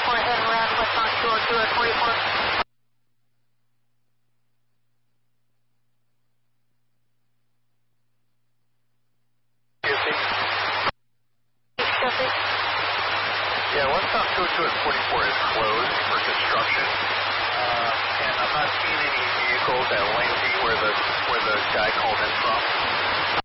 ahead and round westbound 202 at 44. Yeah, westbound 202 at 44 is closed for construction, and I'm not seeing any vehicles at lane B where the guy called in from.